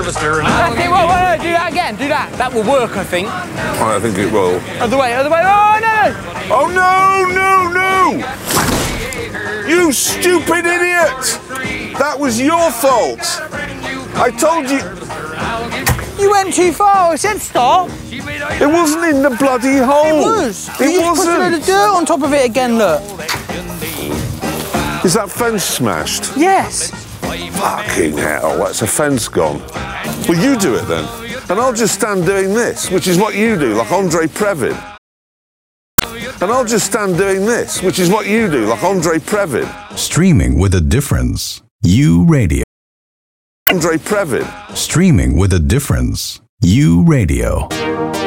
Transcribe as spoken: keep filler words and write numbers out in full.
That's it, wait, wait, wait, do that again, do that. That will work, I think. I think it will. Other way, other way, oh no! Oh no, no, no! You stupid idiot! That was your fault! I told you... You went too far, I said stop. It wasn't in the bloody hole. It was. It you wasn't. Just put a load of dirt on top of it again, look. Is that fence smashed? Yes. Fucking hell, that's a fence gone. Well, you do it then. And I'll just stand doing this, which is what you do, like Andre Previn. And I'll just stand doing this, which is what you do, like Andre Previn. Streaming with a difference. You Radio. Andre Previn. Streaming with a difference. You Radio.